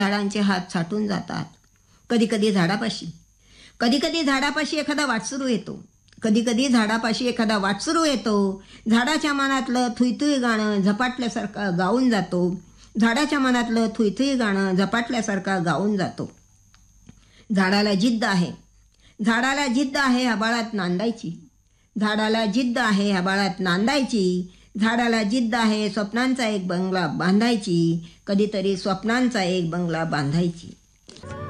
झाडांचे हात साठून जातात. कधी कधी झाडापाशी एखादा वाटसरू येतो. झाडाच्या मनातलं थुईथुई गाणं झपाटल्यासारखं गाऊन जातो. झाडाला जिद्द आहे. आबाळात नांदायची. झाडाला जिद्द आहे स्वप्नांचा एक बंगला बांधायची. कधीतरी स्वप्नांचा एक बंगला बांधायची.